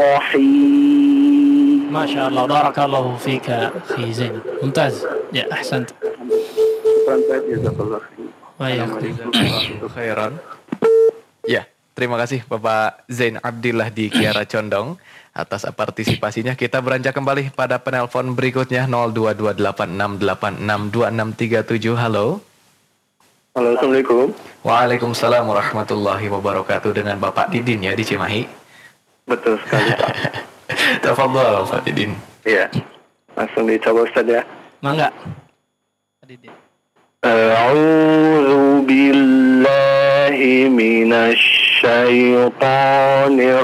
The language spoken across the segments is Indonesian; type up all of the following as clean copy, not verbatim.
الرحيم. ما شاء الله بارك الله فيك أخي زين ممتاز ya أحسنت Jazakallahu khairan. Ya, terima kasih Bapak Zain Abdillah di Kiara Condong atas partisipasinya. Kita beranjak kembali pada penelpon berikutnya 022868662637. Halo. Halo, Assalamualaikum. Waalaikumsalam warahmatullahi wabarakatuh, dengan Bapak Didin ya di Cimahi. Betul sekali, Pak. Tafadhol Pak Didin. Iya. Langsung dicoba Ustaz ya. Mangga. A'udzu billahi minasy syaithanir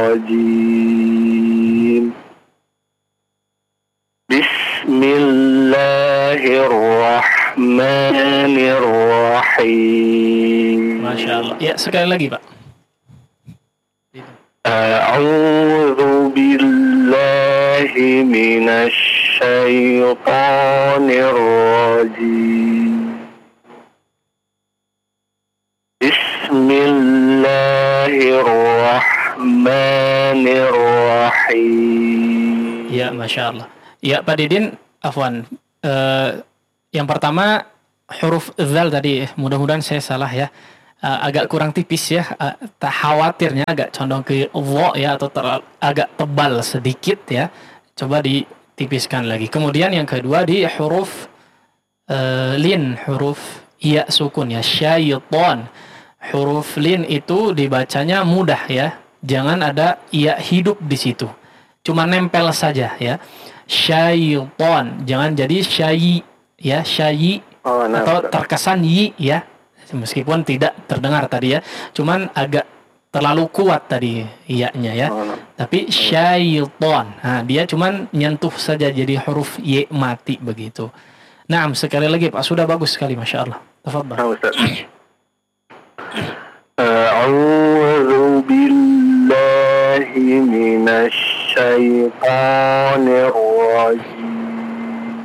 rajim. Bismillahirrahmanirrahim. Masya Allah. Ya sekali lagi Pak. A'udzu billahi minasy syaithanir rajim. Bismillahirrahmanirrahim. Ya Masya Allah. Ya Pak Didin, afwan. Yang pertama huruf zal tadi, mudah-mudahan saya salah ya. Agak kurang tipis ya. Tak khawatirnya agak condong ke wa ya, atau agak tebal sedikit ya. Coba ditipiskan lagi. Kemudian yang kedua di huruf lin, huruf ya sukun ya, syaiton. Huruf lin itu dibacanya mudah ya. Jangan ada ya hidup di situ. Cuma nempel saja ya. Syaiton, jangan jadi syai ya, syai atau terkesan yi ya. Meskipun tidak terdengar tadi ya. Cuman agak terlalu kuat tadi iya-nya ya. Tapi syaiton. Nah, dia cuman nyentuh saja jadi huruf y mati begitu. Nah, sekali lagi Pak, sudah bagus sekali Masya Allah. Tafadhal. A'udzu billahi minasy syaitonir rajim.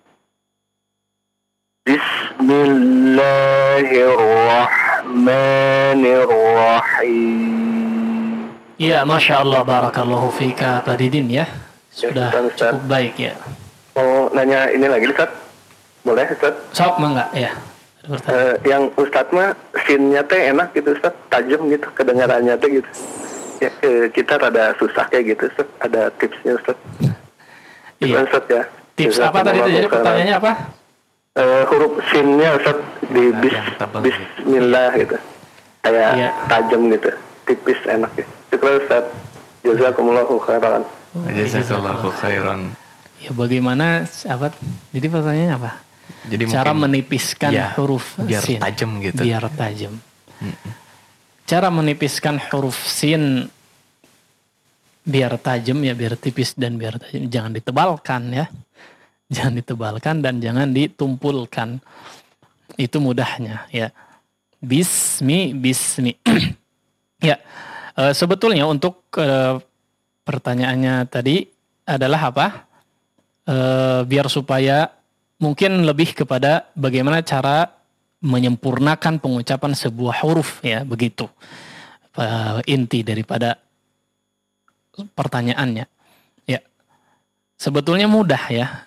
Bismillahirrahmanirrahim. Ya, Masya Allah, barakallahu fika Pak Didin ya. Sudah cukup baik ya. Mau nanya ini lagi Ustaz? Boleh Ustaz? Sok mangga ya. Yang Ustadz mah sinnya teh enak gitu Ustaz, tajam gitu kedengarannya teh gitu. Ya, kita rada susah kayak gitu Ustaz. Ada tipsnya Ustaz? Iya. Ustaz ya. Tips apa tadi itu? Jadi pertanyaannya apa? Huruf sinnya Ustaz di bismillah gitu. Kayak tajam gitu, tipis enak ya. Syukur Ustaz. Jazakumullahu khairan. Jazakallahu khairan. Ya bagaimana apa? Jadi pertanyaannya apa? Jadi cara menipiskan ya, huruf biar sin. tajam gitu. Biar tajam. Cara menipiskan huruf sin biar tajam ya, biar tipis dan biar tajam. Jangan ditebalkan ya. Jangan ditebalkan dan jangan ditumpulkan. Itu mudahnya ya. Bismi. Ya. Sebetulnya untuk pertanyaannya tadi adalah apa? Biar supaya mungkin lebih kepada bagaimana cara menyempurnakan pengucapan sebuah huruf ya, begitu inti daripada pertanyaannya. Ya, sebetulnya mudah ya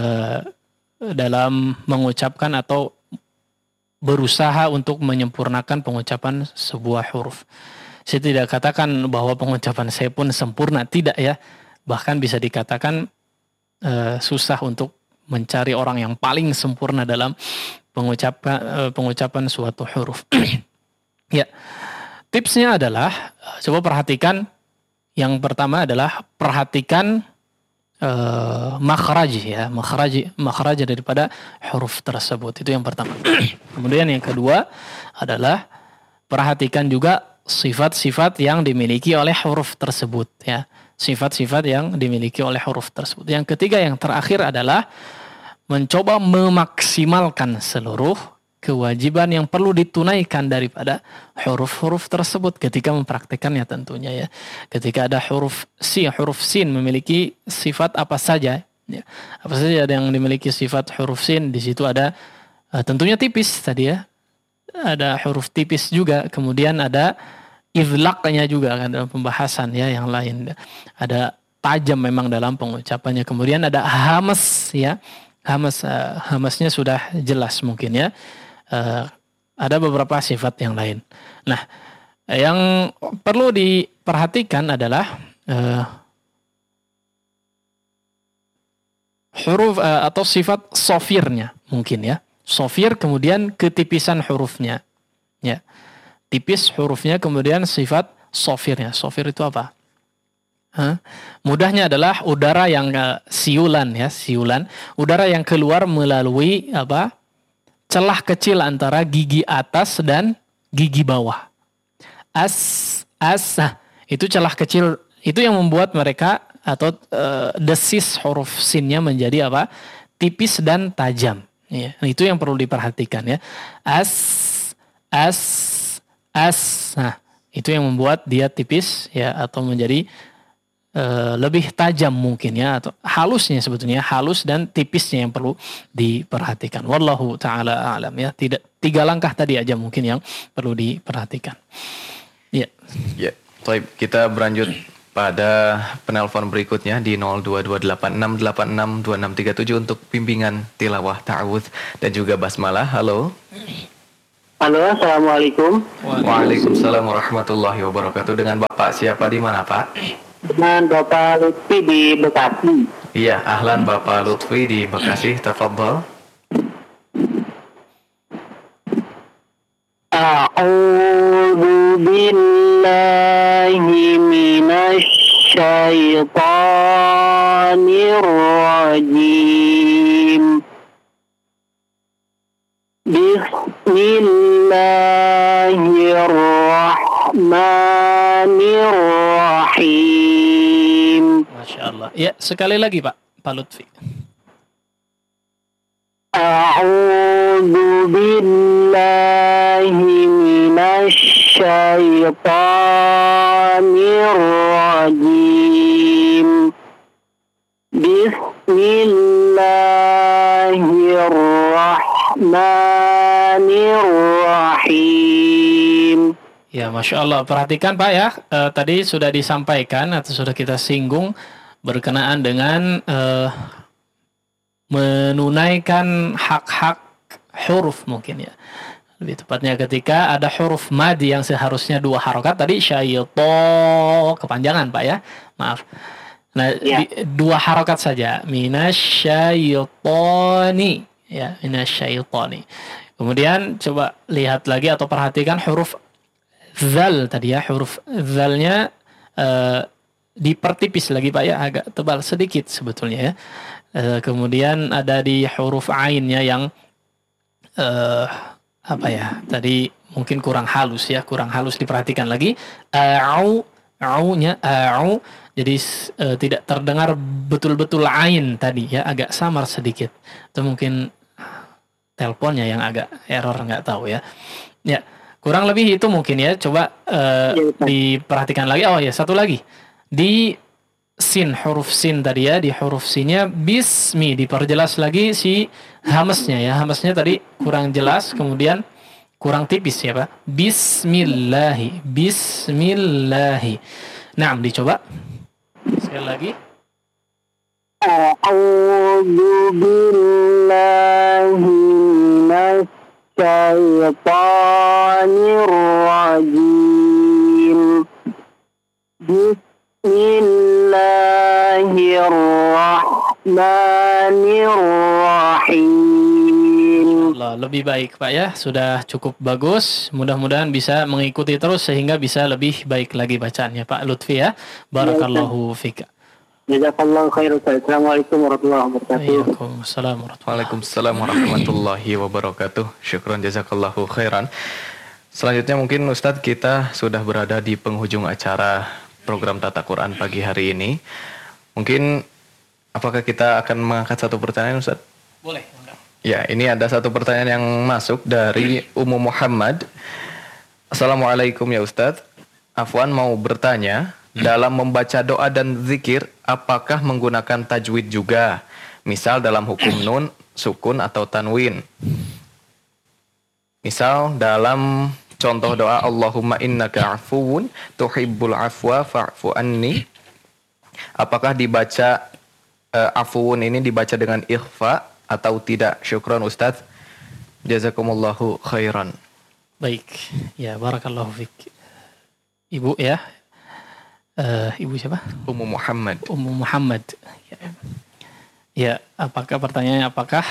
dalam mengucapkan atau berusaha untuk menyempurnakan pengucapan sebuah huruf. Saya tidak katakan bahwa pengucapan saya pun sempurna, tidak ya. Bahkan bisa dikatakan susah untuk mencari orang yang paling sempurna dalam pengucapan suatu huruf. Ya, tipsnya adalah coba perhatikan. Yang pertama adalah perhatikan makhraj ya, makhraj daripada huruf tersebut. Itu yang pertama. Kemudian yang kedua adalah perhatikan juga sifat-sifat yang dimiliki oleh huruf tersebut ya. Sifat-sifat yang dimiliki oleh huruf tersebut. Yang ketiga, yang terakhir adalah mencoba memaksimalkan seluruh kewajiban yang perlu ditunaikan daripada huruf-huruf tersebut ketika mempraktekannya tentunya ya. Ketika ada huruf sin memiliki sifat apa saja ya. Apa saja yang dimiliki sifat huruf sin, di situ ada tentunya tipis tadi ya. Ada huruf tipis juga, kemudian ada izlaqnya juga kan dalam pembahasan ya yang lain. Ada tajam memang dalam pengucapannya. Kemudian ada hamas ya. Hamasnya sudah jelas mungkin ya. Ada beberapa sifat yang lain. Nah, yang perlu diperhatikan adalah huruf atau sifat sofirnya mungkin ya. Sofir kemudian ketipisan hurufnya. Ya. Tipis hurufnya kemudian sifat sofirnya. Sofir itu apa? Mudahnya adalah udara yang siulan ya, siulan. Udara yang keluar melalui apa? Celah kecil antara gigi atas dan gigi bawah. Itu celah kecil, itu yang membuat mereka atau desis huruf sinnya menjadi apa? Tipis dan tajam. Ya, itu yang perlu diperhatikan ya. Nah, itu yang membuat dia tipis ya atau menjadi lebih tajam mungkin ya atau halusnya sebetulnya halus dan tipisnya yang perlu diperhatikan. Wallahu taala a'lam ya. Tidak 3 langkah tadi aja mungkin yang perlu diperhatikan. Ya. Ya, baik, kita berlanjut pada penelpon berikutnya di 02286862637 untuk bimbingan tilawah ta'awudz dan juga basmalah. Halo. Halo, assalamualaikum. Waalaikumsalam warahmatullahi wabarakatuh. Dengan Bapak siapa di mana, Pak? Dengan Bapak Lutfi di Bekasi. Iya, ahlan Bapak Lutfi di Bekasi, tafadhol. A'udzu billahi minasy syaithanir rajim. Bismillahirrahmanirrahim. Masya Allah. Ya, sekali lagi Pak Lutfi. A'udzu billahi minasy syaithanir rajim. Bismillahirrahmanirrahim. Ya, Masya Allah. Perhatikan Pak ya, tadi sudah disampaikan atau sudah kita singgung berkenaan dengan menunaikan hak-hak huruf mungkin ya. Lebih tepatnya ketika ada huruf mad yang seharusnya 2 harokat tadi syaiton kepanjangan Pak ya. Maaf. Nah, Ya. 2 harokat saja. Minasyaitoni ya, minasyaitoni. Kemudian coba lihat lagi atau perhatikan huruf zal tadi ya, huruf zalnya dipertipis lagi Pak ya, agak tebal sedikit sebetulnya ya. Kemudian ada di huruf ainnya yang apa ya? Tadi mungkin kurang halus ya, kurang halus diperhatikan lagi. Au-nya au, jadi tidak terdengar betul-betul ain tadi ya, agak samar sedikit. Atau mungkin teleponnya yang agak error nggak tahu ya. Ya, kurang lebih itu mungkin ya. Coba diperhatikan lagi. Oh ya, satu lagi. Di sin, huruf sin tadi ya, di huruf sinnya bismi, diperjelas lagi si hamesnya ya. Hamesnya tadi kurang jelas, kemudian kurang tipis ya Pak. Bismillahi, bismillahi. Nah, dicoba sekali lagi. A'udzu billahi minasy syaithanir rajim. Bismillahirrahmanirrahim. Allah, lebih baik Pak ya, sudah cukup bagus. Mudah-mudahan bisa mengikuti terus sehingga bisa lebih baik lagi bacaannya Pak Lutfi ya. Barakallahu fika. Jazakallahu khairan. Assalamualaikum warahmatullahi wabarakatuh. Waalaikumsalam warahmatullahi wabarakatuh. Syukran jazakallahu khairan. Selanjutnya mungkin Ustadz kita sudah berada di penghujung acara program Tata Quran pagi hari ini. Mungkin apakah kita akan mengangkat satu pertanyaan Ustadz? Boleh. Ya, ini ada satu pertanyaan yang masuk dari Ummu Muhammad. Assalamualaikum ya Ustadz. Afwan mau bertanya, dalam membaca doa dan zikir, apakah menggunakan tajwid juga? Misal dalam hukum nun, sukun atau tanwin. Misal dalam contoh doa Allahumma innaka afuwun tuhibbul afwa fa'fu anni. Apakah dibaca afuwun ini dibaca dengan ikhfa atau tidak? Syukran Ustaz. Jazakumullahu khairan. Baik, ya barakallahu fik. Ibu ya, Ibu siapa? Ummu Muhammad. Ummu Muhammad. Ya, apakah pertanyaannya apakah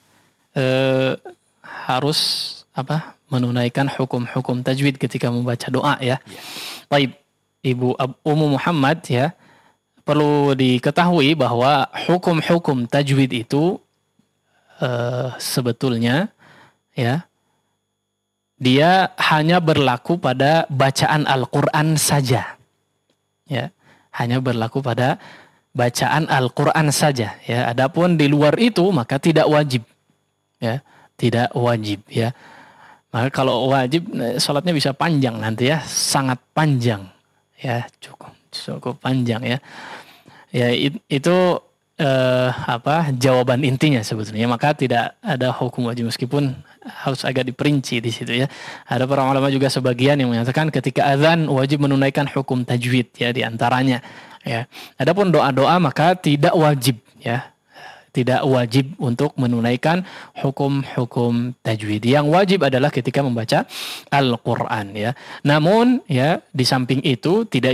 harus menunaikan hukum-hukum tajwid ketika membaca doa ya? Baik, Ibu Ummu Muhammad ya, perlu diketahui bahwa hukum-hukum tajwid itu sebetulnya ya, dia hanya berlaku pada bacaan Al-Quran saja. Ya, hanya berlaku pada bacaan Al-Quran saja. Ya, adapun di luar itu maka tidak wajib. Ya, tidak wajib. Ya, maka kalau wajib sholatnya bisa panjang nanti ya, sangat panjang. Ya, cukup panjang ya. Ya, itu jawaban intinya sebetulnya. Maka tidak ada hukum wajib meskipun harus agak diperinci di situ ya. Ada para ulama juga sebagian yang menyatakan ketika azan wajib menunaikan hukum tajwid ya, di antaranya ya. Adapun doa-doa maka tidak wajib ya. Tidak wajib untuk menunaikan hukum-hukum tajwid. Yang wajib adalah ketika membaca Al-Qur'an ya. Namun ya, di samping itu tidak